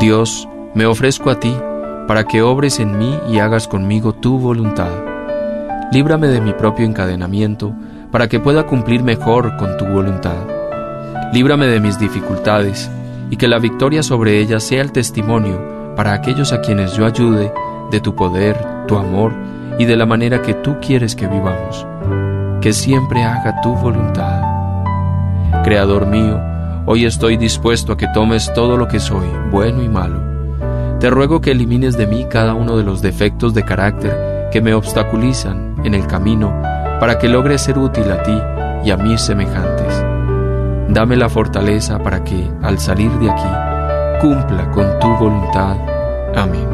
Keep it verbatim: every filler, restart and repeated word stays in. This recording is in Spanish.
Dios, me ofrezco a ti, para que obres en mí y hagas conmigo tu voluntad. Líbrame de mi propio encadenamiento, para que pueda cumplir mejor con tu voluntad. Líbrame de mis dificultades, y que la victoria sobre ellas sea el testimonio para aquellos a quienes yo ayude de tu poder, tu amor y de la manera que tú quieres que vivamos. Que siempre haga tu voluntad. Creador mío, hoy estoy dispuesto a que tomes todo lo que soy, bueno y malo. Te ruego que elimines de mí cada uno de los defectos de carácter que me obstaculizan en el camino para que logre ser útil a ti y a mis semejantes. Dame la fortaleza para que, al salir de aquí, cumpla con tu voluntad. Amén.